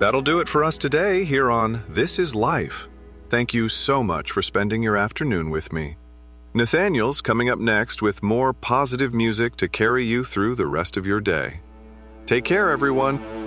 That'll do it for us today here on This is Life. Thank you so much for spending your afternoon with me. Nathaniel's coming up next with more positive music to carry you through the rest of your day. Take care, everyone.